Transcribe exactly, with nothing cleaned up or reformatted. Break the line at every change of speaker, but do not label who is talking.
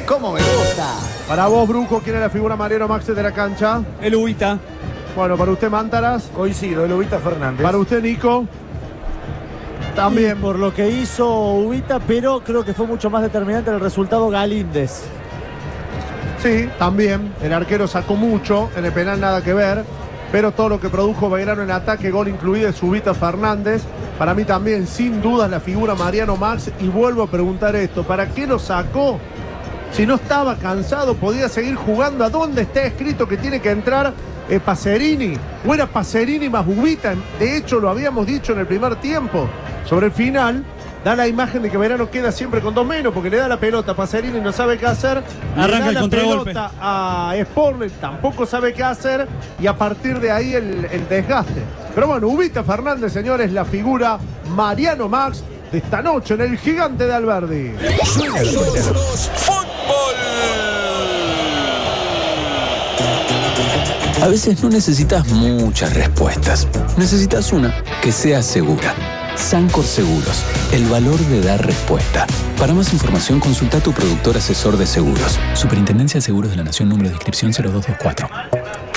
cómo me gusta.
Para vos, Brujo, ¿quién es la figura Mariano Max de la cancha?
El Ubita.
Bueno, para usted, Mántaras.
Coincido, el Ubita Fernández.
Para usted, Nico. También.
Y por lo que hizo Ubita, pero creo que fue mucho más determinante el resultado Galíndez.
Sí, también. El arquero sacó mucho. En el penal nada que ver. Pero todo lo que produjo Belgrano en ataque, gol incluido, es Ubita Fernández. Para mí también, sin dudas, la figura Mariano Max. Y vuelvo a preguntar esto, ¿para qué lo sacó? Si no estaba cansado, podía seguir jugando. ¿A dónde está escrito que tiene que entrar eh, Pacerini? ¿O era Pacerini más Ubita? De hecho, lo habíamos dicho en el primer tiempo. Sobre el final, da la imagen de que Belgrano queda siempre con dos menos, porque le da la pelota a Pacerini y no sabe qué hacer.
Arranca
le da
el
la
contragolpe.
pelota a Sportler, tampoco sabe qué hacer. Y a partir de ahí el, el desgaste. Pero bueno, Ubita Fernández, señores, la figura Mariano Max de esta noche en el Gigante de Alberdi.
A veces no necesitas muchas respuestas. Necesitas una que sea segura. Sancor Seguros, el valor de dar respuesta. Para más información, consulta a tu productor asesor de seguros. Superintendencia de Seguros de la Nación, número de inscripción cero dos dos cuatro.